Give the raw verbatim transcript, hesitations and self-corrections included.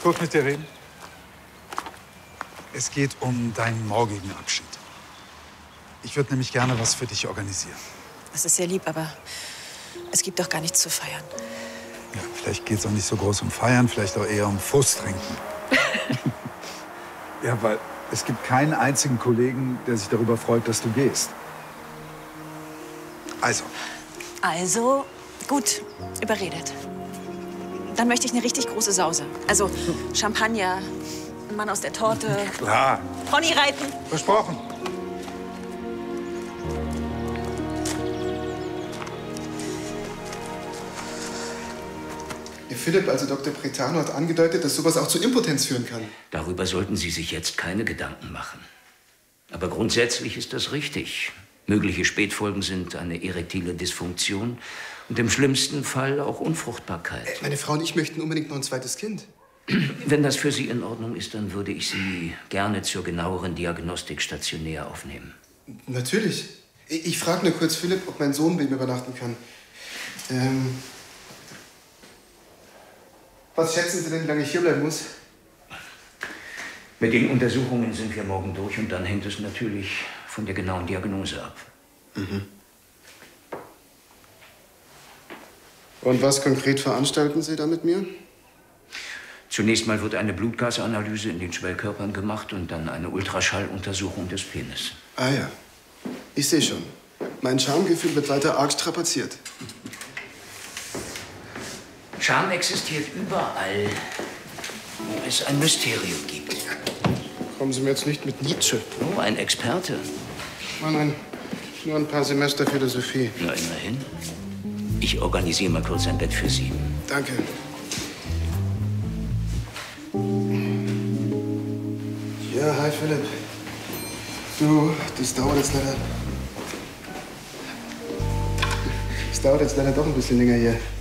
kurz mit dir reden? Es geht um deinen morgigen Abschied. Ich würde nämlich gerne was für dich organisieren. Das ist sehr lieb, aber es gibt doch gar nichts zu feiern. Ja, vielleicht geht es auch nicht so groß um Feiern, vielleicht auch eher um Fuß trinken. Ja, weil es gibt keinen einzigen Kollegen, der sich darüber freut, dass du gehst. Also. Also, gut, überredet. Dann möchte ich eine richtig große Sause. Also Champagner, ein Mann aus der Torte. Klar. Ponyreiten. Versprochen. Philipp, also Doktor Bretano hat angedeutet, dass sowas auch zu Impotenz führen kann. Darüber sollten Sie sich jetzt keine Gedanken machen. Aber grundsätzlich ist das richtig. Mögliche Spätfolgen sind eine erektile Dysfunktion und im schlimmsten Fall auch Unfruchtbarkeit. Meine Frau und ich möchten unbedingt noch ein zweites Kind. Wenn das für Sie in Ordnung ist, dann würde ich Sie gerne zur genaueren Diagnostik stationär aufnehmen. Natürlich. Ich frage nur kurz Philipp, ob mein Sohn bei ihm übernachten kann. Ähm... Was schätzen Sie denn, wie lange ich hier bleiben muss? Mit den Untersuchungen sind wir morgen durch und dann hängt es natürlich von der genauen Diagnose ab. Mhm. Und was konkret veranstalten Sie da mit mir? Zunächst mal wird eine Blutgasanalyse in den Schwellkörpern gemacht und dann eine Ultraschalluntersuchung des Penis. Ah ja, ich sehe schon. Mein Schamgefühl wird weiter arg strapaziert. Scham existiert überall, wo es ein Mysterium gibt. Kommen Sie mir jetzt nicht mit Nietzsche. Oh, ein Experte. Nein, nein, nur ein paar Semester Philosophie. Na, immerhin. Ich organisiere mal kurz ein Bett für Sie. Danke. Ja, hi Philipp. Du, das dauert jetzt leider... Es dauert jetzt leider doch ein bisschen länger hier.